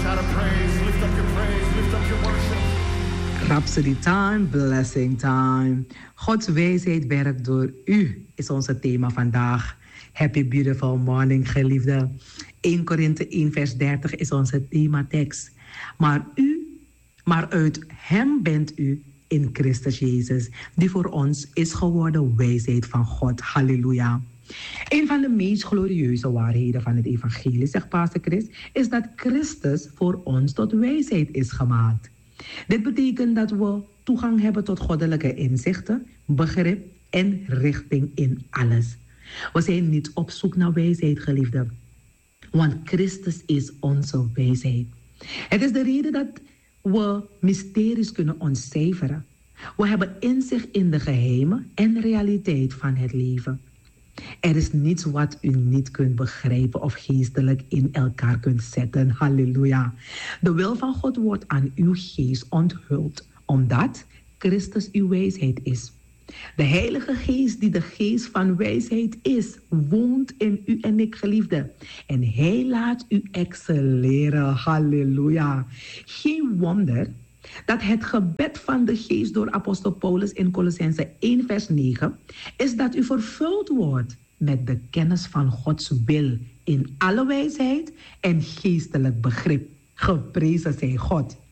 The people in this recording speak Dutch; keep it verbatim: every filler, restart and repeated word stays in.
shout of praise. Lift up your praise. Lift up your worship. Rhapsody time, blessing time. Gods wijsheid werkt door u, is onze thema vandaag. Happy beautiful morning, geliefde. Eerste Korinthe één vers dertig is onze thematekst. Maar u, maar uit hem bent u in Christus Jezus, die voor ons is geworden wijsheid van God. Halleluja. Een van de meest glorieuze waarheden van het evangelie, zegt Pastor Chris, is dat Christus voor ons tot wijsheid is gemaakt. Dit betekent dat we toegang hebben tot goddelijke inzichten, begrip en richting in alles. We zijn niet op zoek naar wijsheid, geliefden, want Christus is onze wijsheid. Het is de reden dat we mysteries kunnen ontcijferen. We hebben inzicht in de geheimen en realiteit van het leven. Er is niets wat u niet kunt begrijpen of geestelijk in elkaar kunt zetten. Halleluja. De wil van God wordt aan uw geest onthuld, omdat Christus uw wijsheid is. De Heilige Geest, die de geest van wijsheid is, woont in u en ik, geliefde. En hij laat u excelleren. Halleluja. Geen wonder dat het gebed van de geest door apostel Paulus in Kolossenzen één vers negen is dat u vervuld wordt met de kennis van Gods wil in alle wijsheid en geestelijk begrip. Geprezen zij God.